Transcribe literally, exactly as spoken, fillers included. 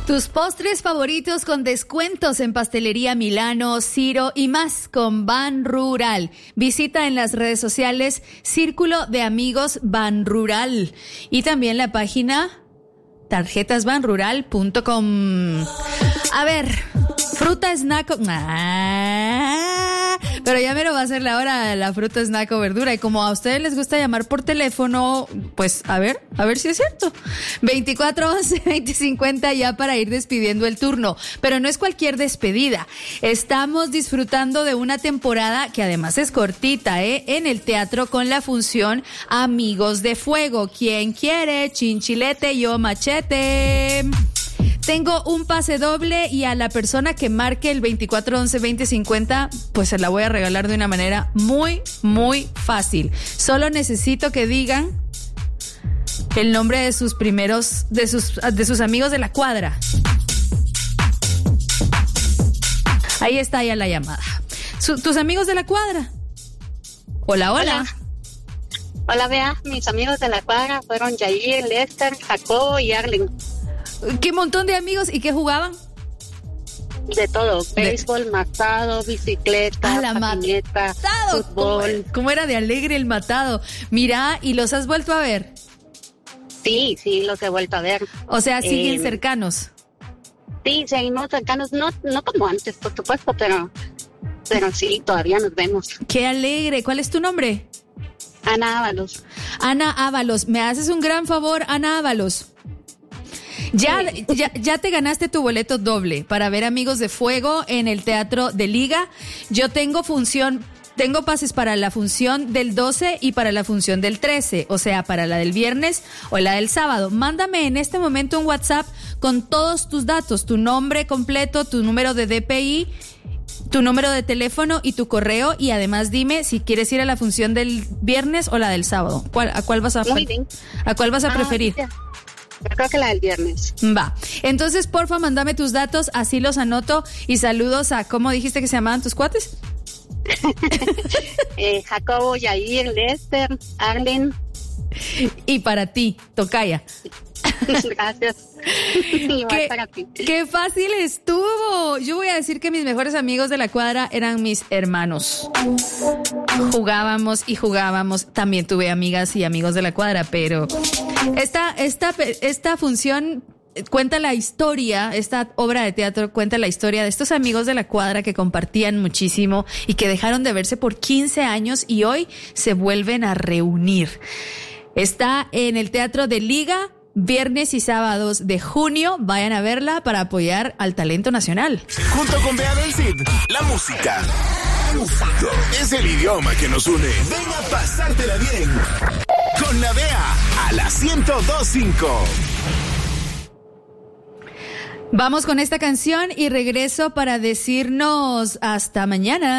Tus postres favoritos con descuentos en Pastelería Milano, Ciro y más con Ban Rural. Visita en las redes sociales Círculo de Amigos Ban Rural y también la página tarjetas ban rural punto com. A ver, fruta, snack... Ah, pero ya mero va a ser la hora de la fruta, snack o verdura. Y como a ustedes les gusta llamar por teléfono, pues a ver, a ver si es cierto. veinticuatro once veinte cincuenta ya para ir despidiendo el turno. Pero no es cualquier despedida. Estamos disfrutando de una temporada que además es cortita, ¿eh? En el teatro con la función Amigos de Fuego. ¿Quién quiere? Chinchilete, yo machete. Tengo un pase doble y a la persona que marque el veinticuatro once veinte cincuenta, pues se la voy a regalar de una manera muy, muy fácil. Solo necesito que digan el nombre de sus primeros, de sus, de sus amigos de la cuadra. Ahí está ya la llamada. Su, tus amigos de la cuadra. Hola, hola. Hola. Hola, Bea. Mis amigos de la cuadra fueron Yair, Lester, Jacobo y Arlen. ¿Qué montón de amigos y qué jugaban? De todo, béisbol, de... matado, bicicleta, la patineta, matado. fútbol. ¿Cómo, ¿Cómo era de alegre el matado? Mira, ¿y los has vuelto a ver? Sí, sí, los he vuelto a ver. O sea, siguen eh, cercanos. Sí, seguimos cercanos, no, no como antes, por supuesto, pero, pero sí, todavía nos vemos. ¡Qué alegre! ¿Cuál es tu nombre? Ana Ábalos. Ana Ábalos, me haces un gran favor, Ana Ábalos. Ya, sí. ya, ya te ganaste tu boleto doble para ver Amigos de Fuego en el Teatro de Liga. Yo tengo función, tengo pases para la función del doce y para la función del trece, o sea, para la del viernes o la del sábado. Mándame en este momento un WhatsApp con todos tus datos, tu nombre completo, tu número de D P I, tu número de teléfono y tu correo, y además dime si quieres ir a la función del viernes o la del sábado. ¿Cuál, a cuál vas a, Muy bien. ¿A cuál vas a ah, preferir? Ya. Yo creo que la del viernes. Va. Entonces, porfa, mándame tus datos, así los anoto. Y saludos a, ¿cómo dijiste que se llamaban tus cuates? eh, Jacobo, Yair, Lester, Arlen. Y para ti, tocaya. Gracias. Qué, para ti. Qué fácil estuvo. Yo voy a decir que mis mejores amigos de la cuadra eran mis hermanos. Jugábamos y jugábamos. También tuve amigas y amigos de la cuadra, pero esta, esta, esta función cuenta la historia, esta obra de teatro cuenta la historia de estos amigos de la cuadra que compartían muchísimo y que dejaron de verse por quince años y hoy se vuelven a reunir. Está en el Teatro de Liga, viernes y sábados de junio. Vayan a verla para apoyar al talento nacional. Junto con Bea del Cid, la música es el idioma que nos une. Ven a pasártela bien con la Bea a la ciento dos punto cinco. Vamos con esta canción y regreso para decirnos hasta mañana.